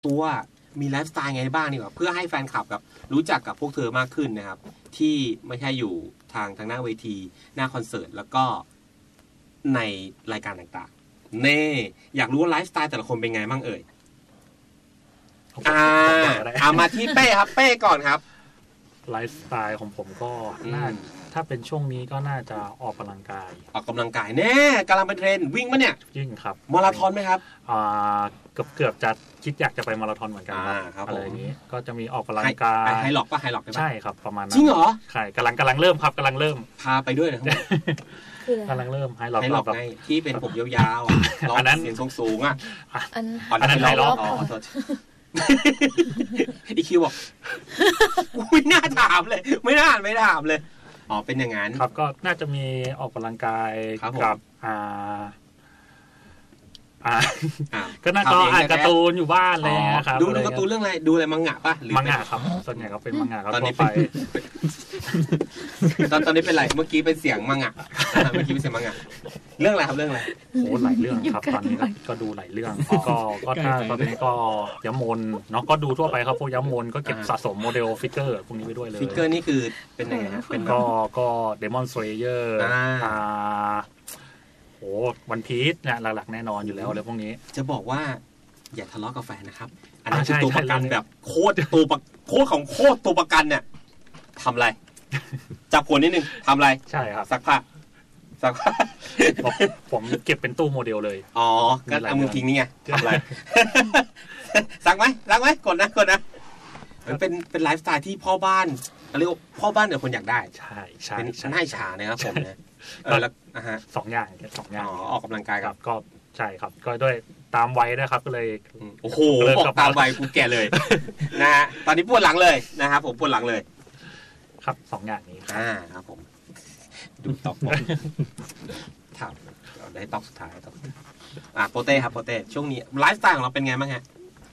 ตัวมีไลฟ์สไตล์ไงบ้างดีกว่าเพื่อให้แฟนคลับกับรู้จักกับพวกเธอมากขึ้นนะครับที่ไม่ใช่อยู่ทางหน้าเวทีหน้าคอนเสิร์ตแล้วก็ในรายการต่างๆนี่อยากรู้ว่าไลฟ์สไตล์แต่ละคนเป็นไงบ้างเอ่ยมาที่เป้ครับเป้ก่อนครับไลฟ์สไตล์ของผมก็น่าถ้าเป็นช่วงนี้ก็น่าจะออกกำลังกายแน่กำลังเป็นเทรนด์วิ่งมั้ยเนี่ยวิ่งครับมาราธอนมั้ยครับเกือบจะคิดอยากจะไปมาราธอนเหมือนกันอะไรอย่างนี้ก็จะมีออกกำลังกายไฮล็อกป่ะไฮล็อกใช่ครับประมาณนั้นจริงเหรอใช่กำลังเริ่มครับกำลังเริ่มพาไปด้วยนะกำลังเริ่มไฮล็อกแบบที่เป็นผมยาวๆอันนั้นเสียงสูงๆอ่ะอันนั้นไฮล็อกอีคิวบอกไม่น่าถามเลยไม่ถามเลยอ๋อเป็นอย่างนั้นครับก็น่าจะมีออกกำลังกายกับก็น่าจะอ่านการ์ตูนอยู่บ้านเลยนะครับดูการ์ตูนเรื่องอะไรดูอะไรมังงะป่ะมังงะครับส่วนใหญ่ก็เป็นมังงะครับตอนนี้ไปตอนนี้เป็นไรเมื่อกี้เป็นเสียงมังงะเมื่อกี้เป็นเสียงมังงะเรื่องอะไรครับเรื่องอะไรโอ้หลายเรื่องครับตอนนี้ก็ดูหลายเรื่องก็ถ้าตอนนี้ก็ย้ำมนเนาะก็ดูทั่วไปครับพวกย้ำมนก็เก็บสะสมโมเดลฟิกเกอร์พวกนี้ไปด้วยเลยฟิกเกอร์นี่คือเป็นไงฮะเป็นก็เดมอนสเลเยอร์โอ้วันพีซเนี่ยหลักๆแน่นอนอยู่แล้วเลยพวกนี้จะบอกว่าอย่าทะเลาะกับแฟนนะครับอันนั้นคือตัวประกันแบบโคตรของโคตรตัวประกันเนี่ยทำอะไรจับหัวนิดนึงทำอะไรใช่ครับซักผ้าผมเก็บเป็นตู้โมเดลเลยอ๋อก็เอามือทิ้งนี่ไงทำอะไรซักไหมกดนะมันเป็นไลฟ์สไตล์ที่พ่อบ้านเรียกว่าพ่อบ้านเดี๋ยวคนอยากได้ใช่เป็นหน้าฉานะครับผมเนี่ยแล้วสองอย่างออกกำลังกายครับก็ใช่ครับก็ด้วยตามวัยด้วยครับก็เลยโอ้โหบอกตามวัยกูแก่เลยนะฮะตอนนี้ปวดหลังเลยนะครับผมปวดหลังเลยครับสองอย่างนี้ครับผมดูตอกถามเราได้ตอกสุดท้ายตอกโปเต้ครับโปเต้ช่วงนี้ไลฟ์สไตล์ของเราเป็นไงบ้างฮะ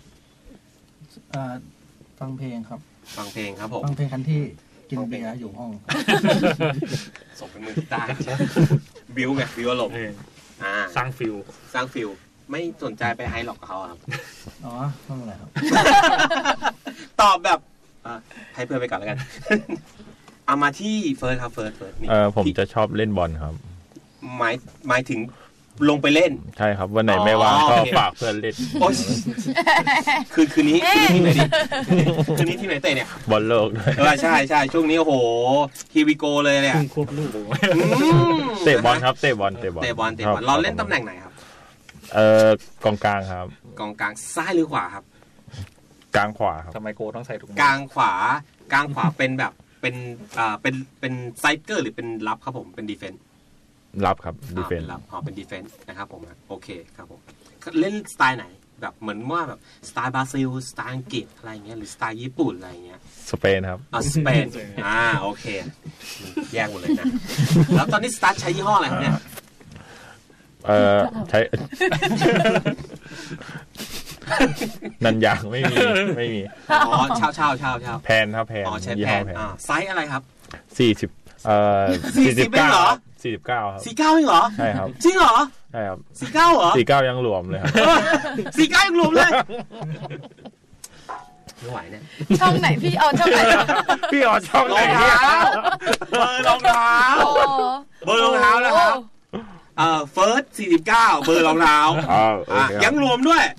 ฟังเพลงครับฟังเพลงครับผมฟังเพลงคันที่กินเบียร์อยู่ห้องส่งเป็นมือกีตาร์บิวอารมณ์สร้างฟิลไม่สนใจไปไฮล็อกกับเขาครับอ๋อไม่เป็นไรครับตอบแบบให้เพื่อนไปก่อนแล้วกันเอามาที่เฟิร์สครับเฟิร์สผมจะชอบเล่นบอลครับหมายถึงลงไปเล่นใช่ครับวันไหนไม่ว่างก็ฝากเพื่อนเล่นคืนนี้ที่ไหนดิคืนนี้ที่ไหนเตะเนี่ยบอลโลกด้วยใช่ช่วงนี้โอ้โหฮีวิโกเลยเนี่ยควบลูกเตะบอลครับเตะบอลเราเล่นตำแหน่งไหนครับกองกลางครับกองกลางซ้ายหรือขวาครับกลางขวาครับทำไมโกต้องใส่ถุงกลางขวเป็นแบบเป็นไซเกอร์หรือเป็นรับครับผมเป็นดีเฟนส์รับครับดีเฟนส์เป็นดีเฟนส์นะครับผมโอเคครับผมเล่นสไตล์ไหนแบบเหมือนว่าแบบสไตล์บราซิลสไตล์อังกฤษอะไรเงี้ยหรือสไตล์ญี่ปุ่นอะไรเงี้ยสเปนครับสเปนโอเคแยกหมดเลยนะแล้วตอนนี้สตาร์ทใช้ยี่ห้ออะไรเนี่ยใช้นันยางไม่มีอ๋อเช่าแพนครับแพนใช้แพนไซส์อะไรครับ 40เหรอ49ครับ 49เองเหรอใช่ครับจริงเหรอใช่ครับ 49เหรอ 49ยังรวมเลยครับ 49ยังรวมเลยไม่ไหวเนี่ยช่องไหนพี่เอาช่องไหนพี่เอาช่องไหนเนี่ยเบอร์รองเท้าแล้วครับเฟิร์ส49เบอร์รองเท้ายังรวมด้วย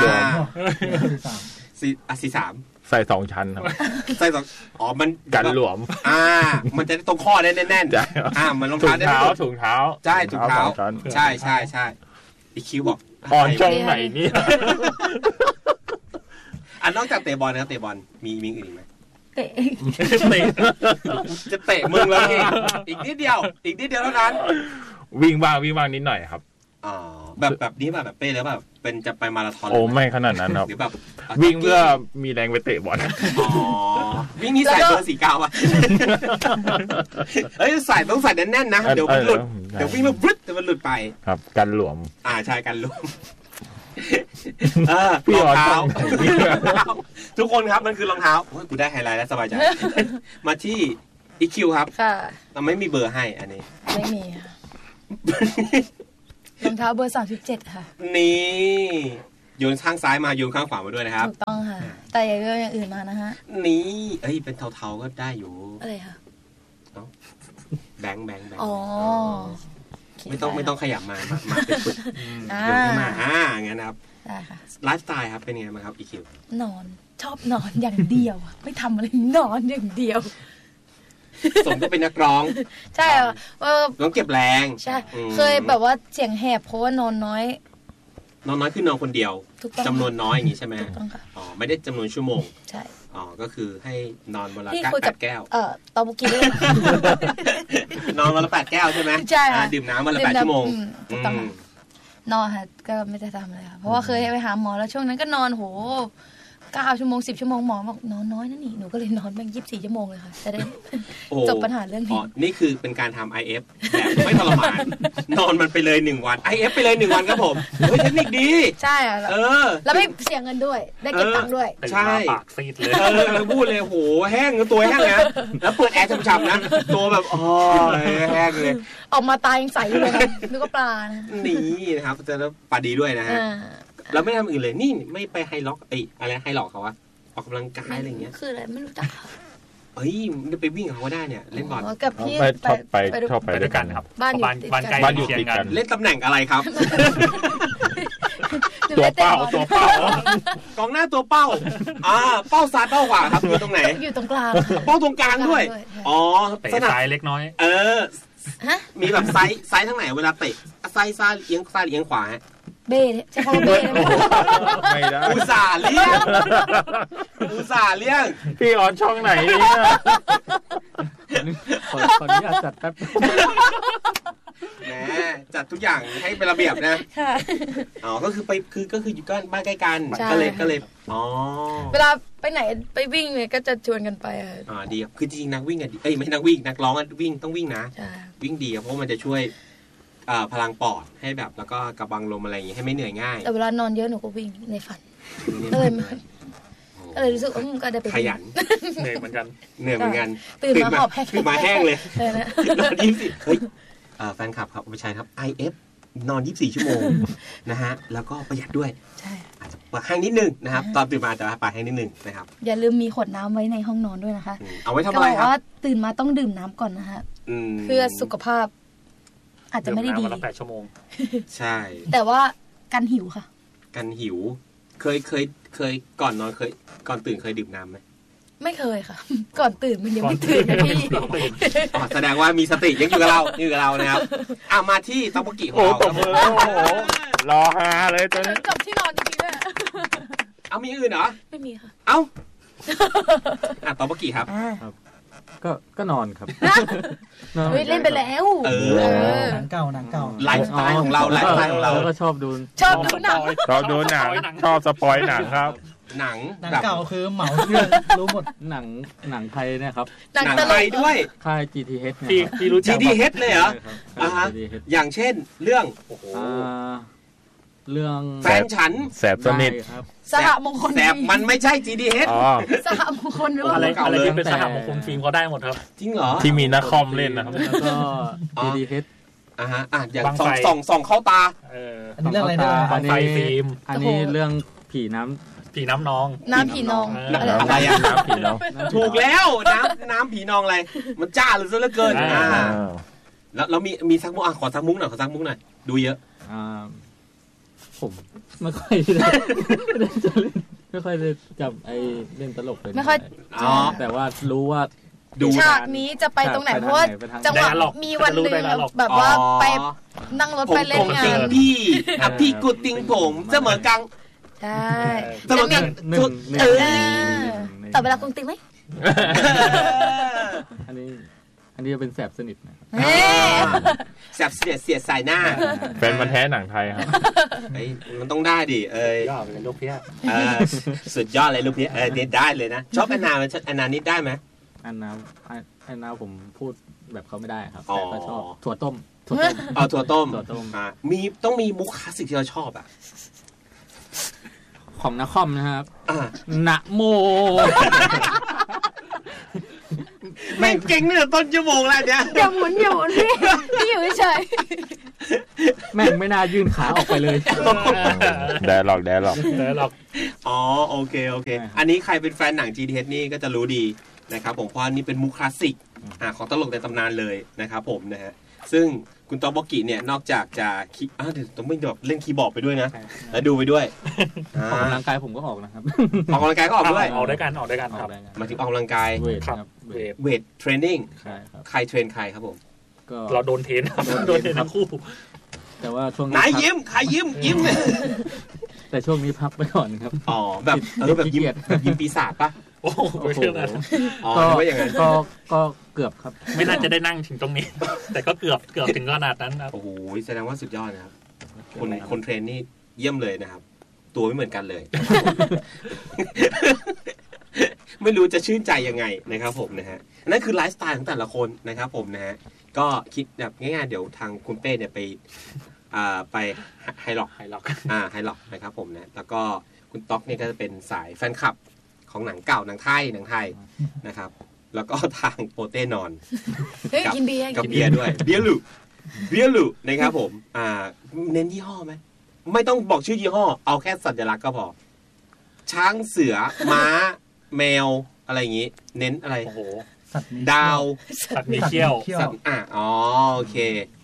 43 ใส่2ชั้นครับใส่2มันกันหลวมมันจะได้ตรงข้อได้แน่นๆมันรองเท้าได้ถุงเท้าใช่ถุงเท้าใช่อีคิวบอกช่องไหนเนี่ยนอกจากเตะบอลนะครับเตะบอลมีอื่นไหมเตะจะเตะมึงแล้วอีกนิดเดียวเท่านั้นวิ่งบ้างนิดหน่อยครับแบบนี้แบบเป้แล้วแบบเป็นจะไปมาราธอนโอ้ไม่ขนาดนั้นครับหรือแบบวิ่งเพื่อมีแรงไปเตะบอลวิ่งนี่ใส่เบอร์49ป่ะต้องใส่แน่นๆนะเดี๋ยวมันหลุดเดี๋ยววิ่งแล้ววึดเดี๋ยวมันหลุดไปครับกันหลวมใช่กันหลวมรองเท้าทุกคนครับมันคือรองเท้าโอ้ยกูได้ไฮไลท์แล้วสบายใจมาที่อีคิวครับค่ะไม่มีเบอร์ให้อันนี้ไม่มีรองเท้าเบอร์37ค่ะนี่โยนข้างซ้ายมาโยนข้างขวามาด้วยนะครับถูกต้องค่ะ แต่อย่าโยนอย่างอื่นมานะฮะนี่เป็นเทาๆก็ได้อยู่อะไรคะแบงค์อ๋อไม่ต้องขยับมาเป็นปึกโยนขึ้นมางั้นนะครับได้ค่ะไลฟ์สไตล์ครับเป็นไงบ้างครับอีคิวนอนชอบนอนอย่างเดียวไม่ทำอะไรนอนอย่างเดียวสมก็เป็นนักร้องใช่ต้องเก็บแรงใช่เคยแบบว่าเสียงแหบเพราะว่านอนน้อยคือนอนคนเดียวจำนวนน้อยอย่างนี้ใช่ไหมถูกต้องค่ะไม่ได้จำนวนชั่วโมงใช่ก็คือให้นอนวันละ8 แก้วตอบุกิเลยนอนวันละ8 แก้วใช่ไหมใช่ค่ะดื่มน้ำวันละ8 ชั่วโมงถูกต้องนอนค่ะก็ไม่ได้ทำอะไรค่ะเพราะว่าเคยไปหาหมอแล้วช่วงนั้นก็นอนโห9 ชั่วโมง10 ชั่วโมงหมอบอกนอนน้อยนะนี่หนูก็เลยนอนแม่ง24 ชั่วโมงเลยค่ะจะได้จบปัญหาเรื่องนี้นี่คือเป็นการทำ IF แบบไม่ทรมานนอนมันไปเลย1 วัน IF ไปเลย1 วันครับผมเฮ้ยเทคนิคดีใช่แล้วไม่เสียเงินด้วยได้เก็บตังค์ด้วยใช่ปากซีดเลยแล้วพูดเลยโหแห้งตัวแห้งนะแล้วเปิดแอร์ฉ่ำๆนะตัวแบบแห้งเลยออกมาตายยังใสอยู่เลยนึกว่าปลานะนี่นะครับจะปลาดีด้วยนะฮะแล้วไม่ทำอื่นเลยนี่ไม่ไปไฮล็อกอะไรไฮล็อกเขาวะออกกำลังกายอะไรเงี้ยคืออะไรไม่รู้จักไปวิ่งเขาก็ได้เนี่ยเล่นบอลกับพี่ชอบไปด้วยกันครับบ้านอยู่ติดกันเล่นตำแหน่งอะไรครับตัวเป้ากองหน้าตัวเป้าเป้าซ้ายเป้าขวาครับอยู่ตรงไหนอยู่ตรงกลางเป้าตรงกลางด้วยสนามซ้ายเล็กน้อยมีแบบไซส์ทั้งไหนเวลาเตะไซส์ซ้ายเอียงซ้ายเอียงขวาเบ้ใช่คำว่าเบ้ไม่ได้อุตส่าห์เลี่ยงพี่ออนช่องไหนเนี่ยขออนุญาตจัดแป๊บแหมจัดทุกอย่างให้เป็นระเบียบนะก็คือไปก็คืออยู่บ้านใกล้กันก็เลยเวลาไปไหนไปวิ่งเนี่ยก็จะชวนกันไปดีคือจริงๆนักวิ่งไม่นักวิ่งนักร้องวิ่งต้องวิ่งนะวิ่งดีเพราะมันจะช่วยพลังปอดให้แบบแล้วก็กระบังลมอะไรอย่างงี้ให้ไม่เหนื่อยง่ายแต่เวลานอนเยอะหนูก็วิ่งในฝันก็เลยรู้สึกก็ได้ไปขยันเหนื่อยเหมือนกันตื่นมาหอบแห้งตื่นมาแห้งเลยนอน24เฮ้ยแฟนคลับครับไปใช้ครับ IF นอน24 ชั่วโมงนะฮะแล้วก็ประหยัดด้วยใช่อาจจะปะแห้งนิดนึงนะครับตอนตื่นมาจะปะแห้งนิดนึงนะครับอย่าลืมมีขวดน้ำไว้ในห้องนอนด้วยนะคะเอาไว้ทำอะไรครับว่าตื่นมาต้องดื่มน้ำก่อนนะฮะเพื่อสุขภาพอาจจะไม่ได้ดีวันละ8 ชั่วโมงใช่แต่ว่ากันหิวค่ะกันหิวเคยก่อนนอนก่อนตื่นเคยดื่มน้ำไหมไม่เคยค่ะก่อนตื่นมันยังไม่ตื่นนะพี่แสดงว่ามีสติยังอยู่กับเรานะครับมาที่ต๊อกบกิของเรารอฮาเลยตอนนี้จบที่นอนจริงๆด้วยมีอื่นเหรอไม่มีค่ะต๊อกบกิครับก็นอนครับเล่นไปแล้วหนังเก่าไลฟ์สไตล์ของเราก็ชอบดูหนังชอบสปอยหนังครับหนังเก่าคือเหมาเรื่องรู้หมดหนังไทยเนี่ยครับหนังไทยด้วยค่าย GTH เนี่ยที่รู้จัก GTH เลยเหรออย่างเช่นเรื่องแฟนฉันแสบสนิทสหมงคลแสบมันไม่ใช่ GTH สหมงคลหรืออะไรที่เป็นสหมงคลฟิล์มเขาได้หมดครับจริงเหรอที่มีนักคอมเล่นนะครับแล้วก็ GTH อย่างส่องเข้าตาเรื่องอะไรนะบังไฟฟิล์มอันนี้เรื่องผีน้ำนองผีนองอะไรน้ำผีนองถูกแล้วน้ำผีนองอะไรมันจ้าหรือซะเหลือเกินแล้วมีซักมุกขอซักมุกหน่อยดูเยอะผมไม่ค่อยได้จับเล่นตลกเลยไม่ค่อยแต่ว่ารู้ว่าดูฉากนี้จะไปตรงไหนเพราะว่าจังหวะมีวันนึงแบบว่าไปนั่งรถไปเล่นงานพี่กุดติงผมเสมอกังใช่เสมอกังต่อเวลากุ้งติงไหมอันนี้จะเป็นแสบสนิทนะแสบเสียดสายหน้าเป็นมันแท้หนังไทยครับมันต้องได้ดิยอดเลยลูกเพี้ยสุดยอดเลยลูกเพี้ยได้เลยนะชอบแอนนานิดได้ไหมแอนนาผมพูดแบบเขาไม่ได้ครับแต่ก็ชอบถั่วต้มถั่วต้มต้องมีมุกคลาสสิกที่เราชอบของนครนะครับนะโมแม่งเก่งเนี่ยต้นชั่วโมงแล้วเนี่ยอย่าหมุนพี่อยู่เฉยแม่งไม่น่ายื่นขาออกไปเลยแดร์ล็อกอ๋อโอเคอันนี้ใครเป็นแฟนหนัง GTH นี่ก็จะรู้ดีนะครับผมเพราะนี่เป็นมุกคลาสสิกของตลกในตำนานเลยนะครับผมนะฮะซึ่งคุณตอบอกกิเนี่ยนอกจากจะเดี๋ยวต้องไม่แบบเล่นคีย์บอร์ดไปด้วยนะแล้วดูไปด้วยออกกำลังกายผมก็ออกนะครับออกกำลังกายก็ออกด้วยออกด้วยกันครับมาถึงออกกำลังกายเวทครับเวทเทรนนิ่งใช่ครับใครเทรนใครครับผมก็เราโดนเทรนทั้งคู่แต่ว่าช่วงไหนยิ้มใครยิ้มแต่ช่วงนี้พักไปก่อนครับอ๋อแบบยิ้มปีศาจป่ะโอ้โหก็ว่าอย่างนั้นก็เกือบครับไม่น่าจะได้นั่งถึงตรงนี้แต่ก็เกือบถึงขนาดนั้นครับโอ้โหแสดงว่าสุดยอดนะครับคนเทรนนี่เยี่ยมเลยนะครับตัวไม่เหมือนกันเลยไม่รู้จะชื่นใจยังไงนะครับผมนะฮะนั่นคือไลฟ์สไตล์ของแต่ละคนนะครับผมนะฮะก็คิดแบบง่ายๆเดี๋ยวทางคุณเป้เนี่ยไปไฮล็อกไฮล็อกนะครับผมนะแล้วก็คุณต๊อกเนี่ยก็จะเป็นสายแฟนคลับของหนังเก่าหนังไทยนะครับแล้วก็ทางโปเต้นอนกินเบียร์กับเบียร์ด้วยเบียร์ลูนะครับผมเน้นยี่ห้อไหมไม่ต้องบอกชื่อยี่ห้อเอาแค่สัญลักษณ์ก็พอช้างเสือม้าแมวอะไรอย่างงี้เน้นอะไรโอ้โหดาวสัตว์มีเขี้ยวสัตว์อ๋อโอเค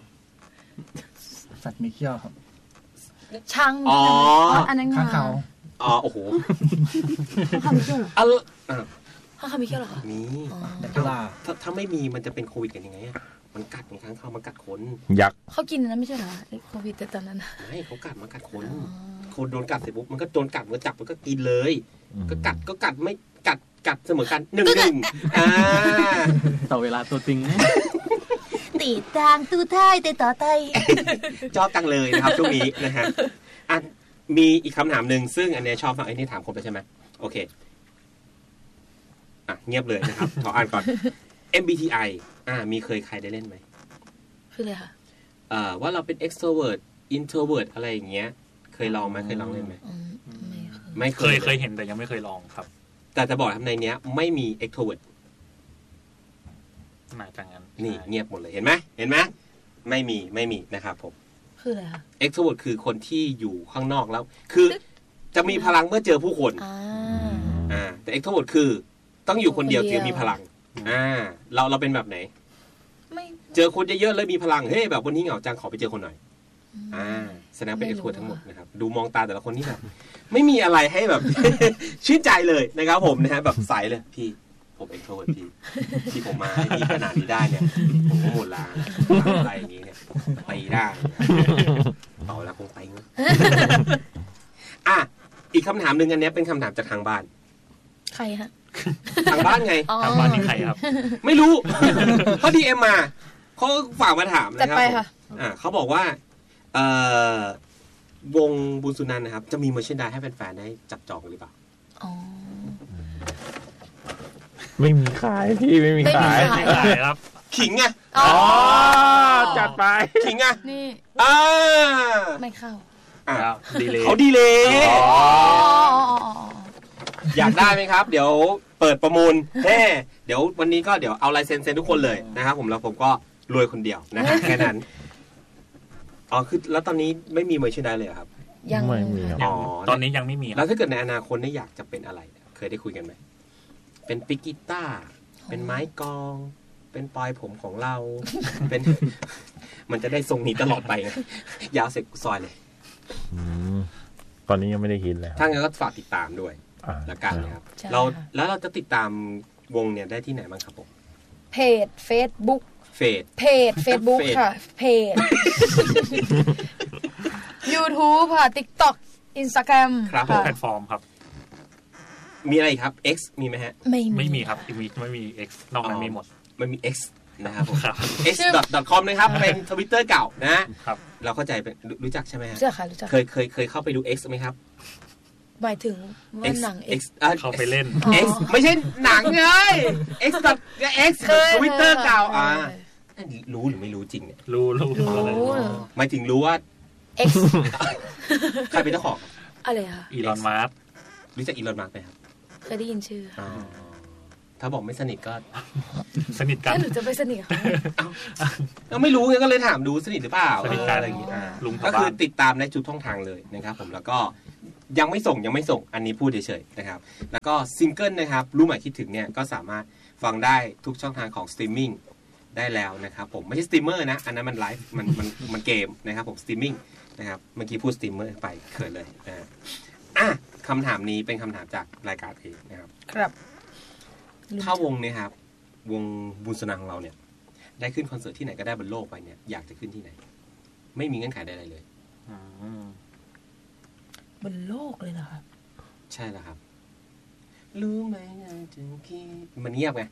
สัตว์มีเขี้ยวครับช้างอันนั้นข้างเขาโอ้โหข้างมีเขี้ยวเหรอข้างมีเขี้ยวเหรอมีถ้าไม่มีมันจะเป็นโควิดกันยังไงมันกัดข้างเขามันกัดคนยักษ์เขากินนะไม่ใช่เหรอโควิดแต่ตอนนั้นไม่เขากัดมันกัดคนโดนกัดเสร็จปุ๊บมันก็โดนกัดมันจับมันก็กินเลยก็กัดไม่กัดเสมอกัน1-1 ต่อเวลาตัวจริงตีทางตูไทยแต่ต่อไทยชอบจังเลยนะครับช่วงนี้นะฮะมีอีกคำถามนึงซึ่งอันนี้ชอบฟังไอ้นี่ถามครบแล้วใช่ไหมโอเคเงียบเลยนะครับขออ่านก่อน MBTI มีเคยใครได้เล่นไหมคืออะไรคะว่าเราเป็น extrovert introvert อะไรอย่างเงี้ยเคยลองไหมเคยลองเล่นไหมไม่เคยเห็นแต่ยังไม่เคยลองครับแต่จะบอกทำในเนี้ยไม่มี extrovert น่าจะงั้นนี่เงียบหมดเลยเห็นไหมไม่มีนะครับผมคืออะไรคะ extrovert คือคนที่อยู่ข้างนอกแล้วคือจะมีพลังเมื่อเจอผู้คนแต่ extrovert คือต้องอยู่คนเดียวถึงมีพลังเราเป็นแบบไหนเจอคนเยอะๆเลยมีพลังเฮ้ยแบบวันนี้เหงาจังขอไปเจอคนหน่อยแสดงเป็น extrovert ทั้งหมดนะครับดูมองตาแต่ละคนนี่แบบไม่มีอะไรให้แบบ ชื่นใจเลยนะครับผมนะฮะแบบใสเลยพี่ผมเอ็กโทรเวิร์ดที่ผมมาให้พี่ขนาดนี้ได้เนี่ยผมก็หมดล้างอะไรอย่างนี้เนี่ยไปได้ต่อแล้วคงไปเงี้ยอีกคำถามนึงอันนี้เป็นคำถามจากทางบ้านใครฮะทางบ้านไงทางบ้านนี่ใครครับไม่รู้เขาดีเอ็มมาเขาฝากมาถามนะครับเขาบอกว่าวงบุญสุนันท์นะครับจะมีเมอร์แชนไดส์ให้แฟนๆได้จับจองหรือเปล่าไม่มีขายพี่ไม่มีขายครับขิงไงจัดไปขิงไงนี่ไม่เข้าดีเลยเขาดีเลยอยากได้ไหมครับเดี๋ยวเปิดประมูลเดี๋ยววันนี้ก็เดี๋ยวเอาลายเซ็นทุกคนเลยนะครับผมแล้วผมก็รวยคนเดียวนะฮะแค่นั้นคือแล้วตอนนี้ไม่มีเมอร์แชนไดส์เลยครับยังไม่มีตอนนี้ยังไม่มีแล้วถ้าเกิดในอนาคตเนี่ยอยากจะเป็นอะไรเคยได้คุยกันไหมเป็นปิกกีตาร์เป็นไม้กลองเป็นปลายผมของเราเป็นมันจะได้ทรงนี้ตลอดไปไงยาวเสร็จซอยเลยตอนนี้ยังไม่ได้คิดเลยถ้างั้นก็ฝากติดตามด้วยละกันนะครับเราจะติดตามวงเนี่ยได้ที่ไหนบ้างครับผมเพจ Facebook เพจ Facebook ค่ะเพจ YouTube ค่ะ TikTok Instagram ครับแพลตฟอร์มครับมีอะไรครับ X มีไหมฮะไม่มีครับไม่มี X นอกนั้นมีหมดไม่มี X นะครับผม x.com นะครับเป็น Twitter เก่านะครับเราเข้าใจเป็นรู้จักใช่ไหมฮะรู้จักค่ะรู้จักเคยเข้าไปดู X ไหมครับหมายถึงว่าหนัง X เข้าไปเล่น X ไม่ใช่หนังเลย X Twitter เก่ารู้หรือไม่รู้จริงเนี่ยรู้หมายถึงรู้ว่า X ใครเป็นเจ้าของอะไรคะอีลอนมัสก์รู้จักอีลอนมัสก์ไหมครับเคยได้ยินชื่อทถ้าบอกไม่สนิทก็สนิทกันถ้าหนูจะไปสนิทกับเขาก็ไม่รู้ไงก็เลยถามดูสนิทหรือเปล่าสนิทกันอะไรอย่างงี้ลุงแถก็วบ้านคือติดตามได้ทุกช่องทางเลยนะครับผมแล้วก็ยังไม่ส่งอันนี้พูดเฉยๆนะครับแล้วก็ซิงเกิลนะครับรู้หมายคิดถึงเนี่ยก็สามารถฟังได้ทุกช่องทางของสตรีมมิ่งได้แล้วนะครับผมไม่ใช่สตรีมเมอร์นะอันนั้นมันไลฟ์มันเกมนะครับผมสตรีมมิ่งนะครับเมื่อกี้พูดสตรีมเมอร์ไปเขินเลยคำถามนี้เป็นคำถามจากรายการเองนะครับครับถ้าวงเนี่ยครับวงบุญสนังของเราเนี่ยได้ขึ้นคอนเสิร์ตที่ไหนก็ได้บนโลกไปเนี่ยอยากจะขึ้นที่ไหนไม่มีเงื่อนไขใดๆเลยบนโลกเลยเหรอครับใช่แล้วครับรู้ไหมถึงคิดมันเงียบไง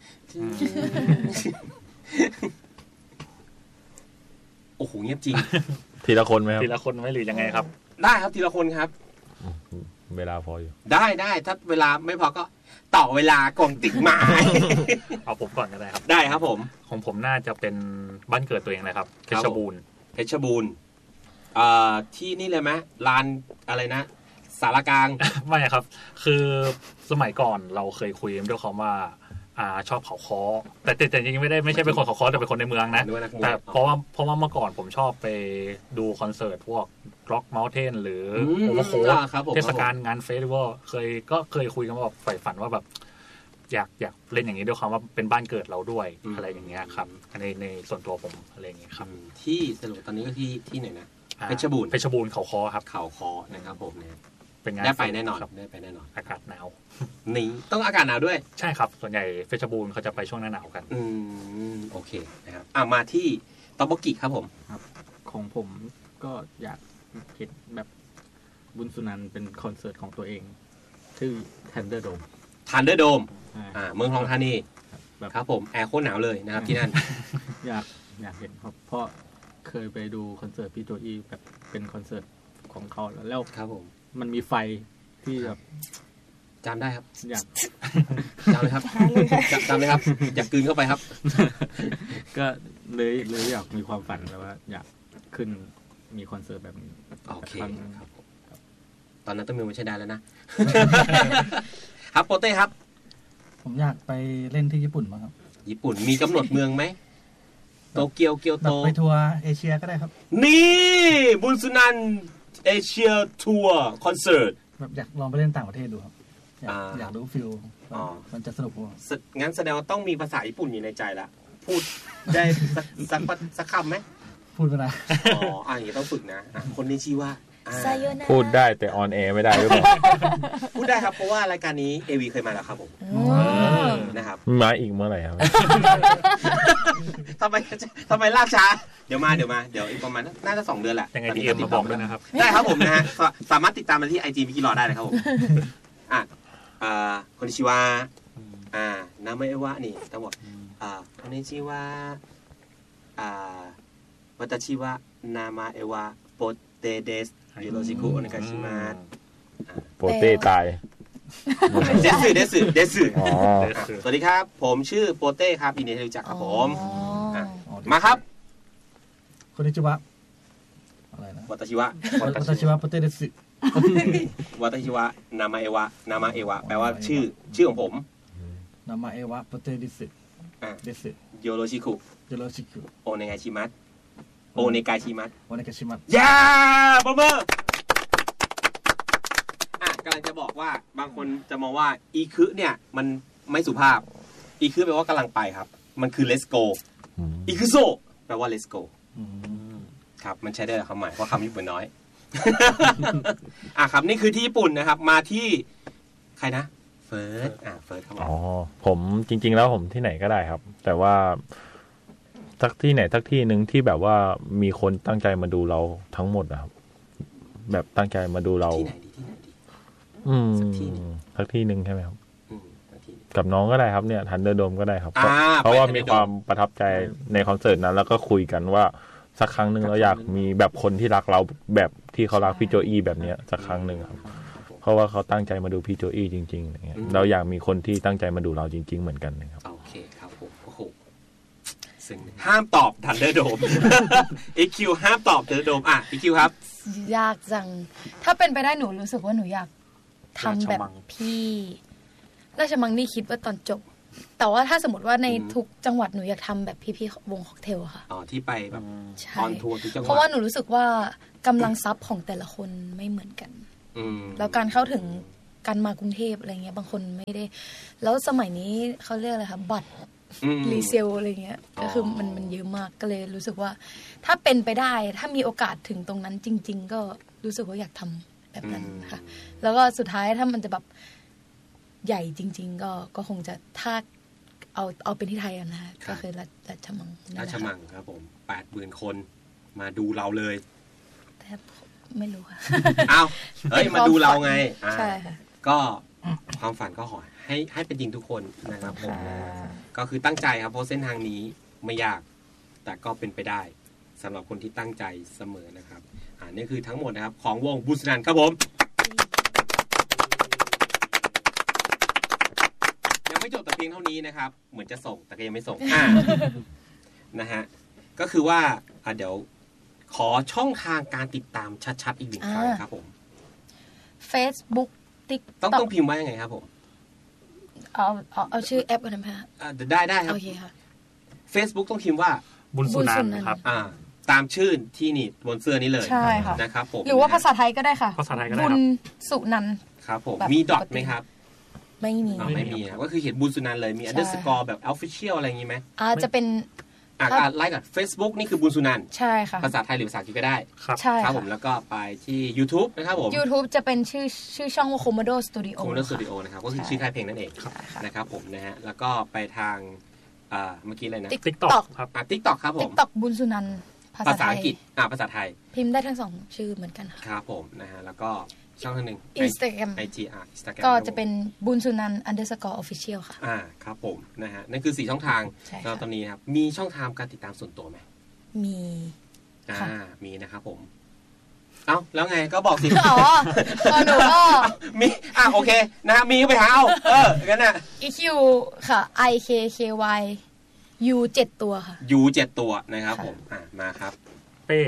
โอ้โหเงียบจริงทีละคนไหมครับทีละคนไหมหรือยังไงครับได้ครับทีละคนครับเวลาพออยู่ได้ถ้าเวลาไม่พอก็ต่อเวลากงติกหมายเอาผมก่อนก็ได้ครับได้ครับผมของผมน่าจะเป็นบ้านเกิดตัวเองเลยครับเพชรบูรณ์เพชรบูรณ์ที่นี่เลยไหมลานอะไรนะสารกลางไม่ครับ คือสมัยก่อนเราเคยคุยกันด้วยคำว่าชอบเขาค้อแต่จริงๆไม่ใช่เป็นคนเขาค้อแต่เป็นคนในเมืองนะแต่เพราะว่าเมื่อก่อนผมชอบไปดูคอนเสิร์ตพวก Rock Mountain หรือโอเวอร์โค้ดเทศกาลงานเฟสติวัลเคยคุยกันว่าแบบใฝ่ฝันว่าแบบอยากเล่นอย่างนี้ด้วยความว่าเป็นบ้านเกิดเราด้วยอะไรอย่างเงี้ยครับในส่วนตัวผมอะไรอย่างเงี้ยครับที่สรุปตอนนี้ก็ที่ไหนนะเพชรบูรณ์เขาค้อครับเขาค้อนะครับผมเนี่ยเป็นงานได้ไปแน่นอนอากาศหนาวนี่ต้องอากาศหนาวด้วยใช่ครับส่วนใหญ่เพชรบูรณ์เขาจะไปช่วงหน้าหนาวกันโอเคนะครับมาที่ตอโบกิครับผมครับของผมก็อยากเห็นแบบบุญสุนันท์เป็นคอนเสิร์ตของตัวเองชื่อ Thunderdome เมืองทองธานีครับผมแอร์โคตรหนาวเลยนะครับที่นั่นอยากเห็นครับเพราะเคยไปดูคอนเสิร์ตพี่โจอี้แบบเป็นคอนเสิร์ตของเขาแล้วครับผมมันมีไฟที่แบบจำได้ครับอยากจำเลยครับจำเลยครับอยากกลืนเข้าไปครับก็เลยอยากมีความฝันแบบว่าอยากขึ้นมีคอนเสิร์ตแบบนี้โอเคครับตอนนั้นต้องมีไม่ใช่ได้แล้วนะครับโปเต้ครับผมอยากไปเล่นที่ญี่ปุ่นบ้างครับญี่ปุ่นมีกำหนดเมืองไหมโตเกียวเกียวโตไปทัวร์เอเชียก็ได้ครับนี่บุญสุนันท์เอเชียทัวร์คอนเสิร์ตแบบอยากลองไปเล่นต่างประเทศดูครับอยากรู้ฟิลมันจะสนุกงั้นแสดงว่าต้องมีภาษาญี่ปุ่นอยู่ในใจละพูดได้สักคำไหมพูดไม่ได้อย่างนี้ต้องฝึกนะคนนี้ชื่อว่าพูดได้แต่ออนแอร์ไม่ได้หรือเปล่าพูดได้ครับเพราะว่ารายการนี้AVเคยมาแล้วครับผมนะครับมาอีกเมื่อไหร่ครับทำไมลากช้าเดี๋ยวมาเดี๋ยวอีกประมาณน่าจะ2 เดือนแหละยังไงDMมาบอกด้วยนะครับได้ครับผมนะฮะสามารถติดตามมาที่ IG วิกิรอได้เลยครับผมคนนิชิวะนาเมะวะนี่ต้องบอกคนนิชิวะวัตชิวะนาเมะวะโปเตเดสยูโรชิคุโอเนกาชิมาโปเต้ตายเดสึสวัสดีครับผมชื่อโปเต้ครับยินดีที่รู้จักครับผมมาครับคนนิชิวะอะไรนะวัตชิวะโปเต้เดสึวัตชิวะนามาเอวะแปลว่าชื่อของผมนามาเอวะโปเต้เดสึโยโรชิคุโอเนกาชิมัสย่าบอมเบอร์กำลังจะบอกว่าบางคนจะมองว่าอีคือเนี่ยมันไม่สุภาพอีคือแปลว่ากำลังไปครับมันคือ let's go อีคือโซแปลว่า let's go ครับมันใช้ได้ความหมายเพราะคำญี่ปุ่นน้อยครับนี่คือที่ญี่ปุ่นนะครับมาที่ใครนะเฟิร์สครับผมจริงๆแล้วผมที่ไหนก็ได้ครับแต่ว่าสักที่ไหนสักที่นึงที่แบบว่ามีคนตั้งใจมาดูเราทั้งหมดนะครับแบบตั้งใจมาดูเราที่ไหนดีสักที่นึงใช่ไหมครับกับน้องก็ได้ครับเนี่ยทันเดอร์โดมก็ได้ครับเพราะว่ามีความประทับใจในคอนเสิร์ตนั้นแล้วก็คุยกันว่าสักครั้งหนึ่งเราอยากมีแบบคนที่รักเราแบบที่เขารักพี่โจอี้แบบนี้สักครั้งหนึ่งครับเพราะว่าเขาตั้งใจมาดูพี่โจอี้จริงๆอย่างเงี้ยเราอยากมีคนที่ตั้งใจมาดูเราจริงๆเหมือนกันนะครับโอเคครับผมโอ้โหซึ่งห้ามตอบทันเดอร์โดมEQ ห้ามตอบทันเดอร์โดมEQ ครับยากจังถ้าเป็นไปได้หนูรู้สึกว่าหนูอยากทำแบบพี่ราชมังนี่คิดว่าตอนจบแต่ว่าถ้าสมมติว่าในทุกจังหวัดหนูอยากทำแบบพี่ๆวงค็อกเทลค่ะที่ไปแบบออนทัวร์ทุกจังหวัดเพราะว่าหนูรู้สึกว่ากำลังทรัพย์ของแต่ละคนไม่เหมือนกันแล้วการเข้าถึงการมากรุงเทพอะไรเงี้ยบางคนไม่ได้แล้วสมัยนี้เขาเรียกอะไรคะบัตรรีเซลอะไรเงี้ยก็คือมันเยอะมากก็เลยรู้สึกว่าถ้าเป็นไปได้ถ้ามีโอกาสถึงตรงนั้นจริงๆก็รู้สึกว่าอยากทำแบบนั้นค่ะแล้วก็สุดท้ายถ้ามันจะแบบใหญ่จริงๆก็คงจะถ้าเอาเป็นที่ไทยนะฮะก็คือราชมังครับผม 80,000 คนมาดูเราเลยแต่ไม่รู้ค่ะอ้าวมาดูเราไงใช่ค่ะก็ความฝันก็ขอให้เป็นจริงทุกคนนะครับผมก็คือตั้งใจครับเพราะเส้นทางนี้ไม่ยากแต่ก็เป็นไปได้สำหรับคนที่ตั้งใจเสมอนะครับนี่คือทั้งหมดนะครับของวงบุษนันครับผมยังไม่จบแต่เพียงเท่านี้นะครับเหมือนจะส่งแต่ก็ยังไม่ส่งนะฮะก็คือว่าเดี๋ยวขอช่องทางการติดตามชัดๆอีกหนึ่งครั้งครับผม Facebook TikTok ต้องพิมพ์ว่ายังไงครับผมเอาชื่อแอปกันนะฮะได้ครับโอเคค่ะ Facebook ต้องพิมพ์ว่าบุญสุนันท์ครับตามชื่อที่นี่บนเสื้อนี้เลยใช่ค่ะนะครับผมหรือว่าภาษาไทยก็ได้ค่ะภาษาไทยก็ได้บุญสุนันท์ครับผมมีดอทไหมครับไม่มีครับก็คือเขียนบุญสุนันท์เลยมี underscore แบบ official อะไรอย่างงี้ไหมจะเป็นไลค์กับ Facebook นี่คือบุญสุนันท์ใช่ค่ะภาษาไทยหรือภาษาอังกฤษก็ได้ใช่ครับผมแล้วก็ไปที่ YouTube นะครับผม YouTube จะเป็นชื่อช่องว่า Komodo Studio Komodo Studio นะครับก็คือชื่อค่ายเพลงนั่นเองนะครับผมนะฮะแล้วก็ไปทางเมื่อกี้อะไรนะ TikTok ครับ TikTok ครับผม TikTok บุญสุนันท์ภาษาอังกฤษภาษาไทยพิมพ์ได้ทั้ง2ชื่อเหมือนกันครับผมนะฮะแล้วก็ช่องทางนึง Instagram IG Instagram ก็จะเป็นบุญสุนันท์ _official ค่ะครับผมนะฮะนั่นคือ4ช่องทางแล้วตอนนี้ครับมีช่องทางการติดตามส่วนตัวไหมมีมีนะครับผมแล้วไงก็บอกสิหนูก็มีโอเคนะฮะมีก็ไปหางั้นน่ะ EQ ค่ะ IKKY U 7ตัวค่ะ U 7ตัวนะครับผมมาครับเป้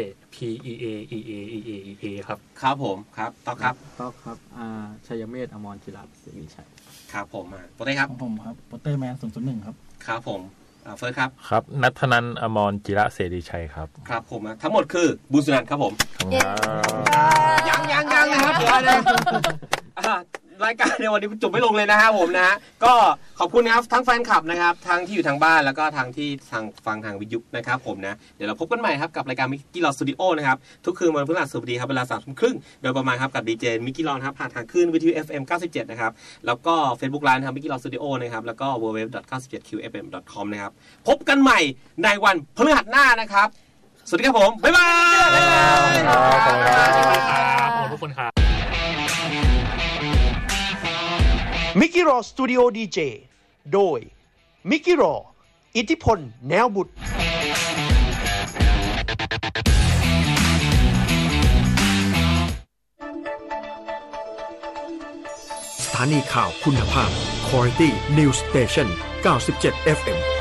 PEAEAEA ครับครับผมครับต๊อกครับชัยเมธอมรจิราศรีชัยครับผมโปเต้ครับผมครับโปเต้แมน001ครับครับผมเฟิร์สครับครับณัฐนันท์อมรจิระเสรีชัยครับครับผมทั้งหมดคือบุญสุนันท์ครับผมยังนะครับเดี๋ยวนะรายการในวันนี้จบไม่ลงเลยนะครับผมนะฮะก็ขอบคุณนะครับทั้งแฟนคลับนะครับทั้งที่อยู่ทางบ้านแล้วก็ทางที่ฟังทางวิทยุนะครับผมนะเดี๋ยวเราพบกันใหม่ครับกับรายการมิกกี้ลอสตูดิโอนะครับทุกคืนวันพฤหัสบดีครับเวลา 3:30 นโดยประมาณครับกับดีเจมิกกี้ลอครับผ่านทางคลื่นวิทยุ FM 97นะครับแล้วก็ Facebook Live นะครับมิกกี้ลอสตูดิโอนะครับแล้วก็ www.97qfm.com นะครับพบกันใหม่ในวันพฤหัสหน้านะครับสวัสดีครับผมบ๊ายบายขอบคุณทุกคนครับมิกกี้รอสตูดิโอดีเจโดยมิกกี้รออิทธิพลแนวบุตรสถานีข่าวคุณภาพ Quality News Station 97 FM